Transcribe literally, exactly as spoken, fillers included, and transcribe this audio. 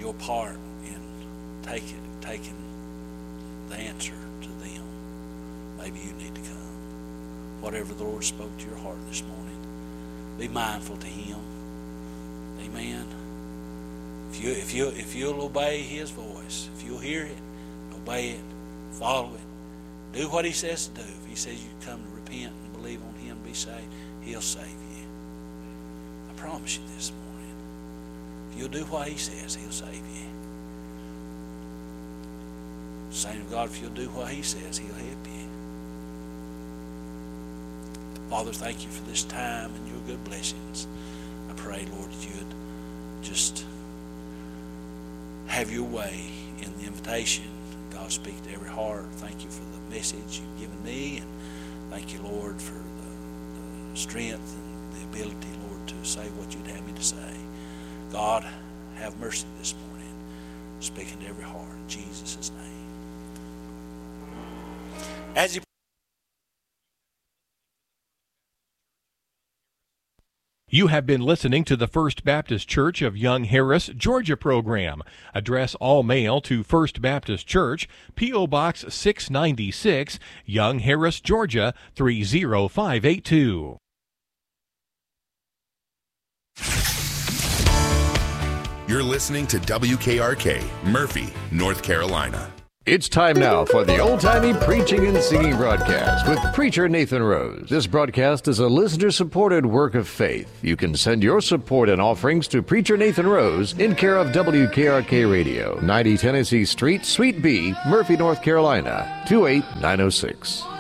your part in taking, taking the answer to them. Maybe you need to come. Whatever the Lord spoke to your heart this morning, be mindful to Him. Amen. If you if you if you'll obey His voice, if you'll hear it, obey it, follow it, do what He says to do. If He says you come to repent and believe on Him, be saved, He'll save you. I promise you this morning. If you'll do what He says, He'll save you. Saint of God, if you'll do what He says, He'll help you. Father, thank you for this time and your good blessings. I pray, Lord, that you would just have your way in the invitation. God, speak to every heart. Thank you for the message you've given me, and thank you, Lord, for the, the strength and the ability, Lord, to say what you'd have me to say. God, have mercy this morning, speaking to every heart in Jesus' name. As you You have been listening to the First Baptist Church of Young Harris, Georgia program. Address all mail to First Baptist Church, P O. Box six ninety-six, Young Harris, Georgia three zero five eight two. You're listening to W K R K, Murphy, North Carolina. It's time now for the old-timey preaching and singing broadcast with Preacher Nathan Rose. This broadcast is a listener-supported work of faith. You can send your support and offerings to Preacher Nathan Rose in care of W K R K Radio, ninety Tennessee Street, Suite B, Murphy, North Carolina, two eight nine oh six.